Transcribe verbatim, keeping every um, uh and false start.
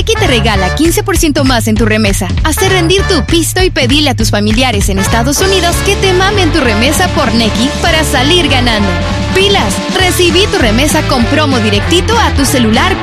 Nequi te regala quince por ciento más en tu remesa. Hace rendir tu pisto y pedile a tus familiares en Estados Unidos que te mamen tu remesa por Nequi para salir ganando. ¡Pilas! Recibí tu remesa con promo directito a tu celular